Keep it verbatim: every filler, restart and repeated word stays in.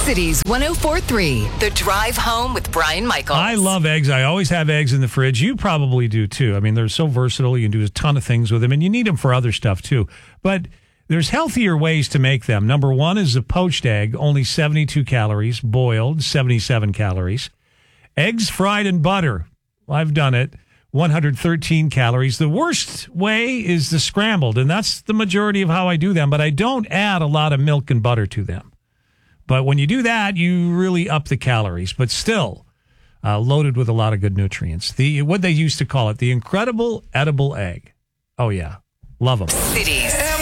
Cities one oh four point three, The Drive Home with Brian Michaels. I love eggs. I always have eggs in the fridge. You probably do too. I mean, they're so versatile. You can do a ton of things with them, and you need them for other stuff too. But there's healthier ways to make them. Number one is a poached egg, only seventy-two calories. Boiled, seventy-seven calories. Eggs fried in butter. I've done it. one hundred thirteen calories. The worst way is the scrambled, and that's the majority of how I do them, but I don't add a lot of milk and butter to them. But when you do that, you really up the calories, but still uh, loaded with a lot of good nutrients. The what they used to call it, the incredible edible egg. Oh, yeah. Love them. Cities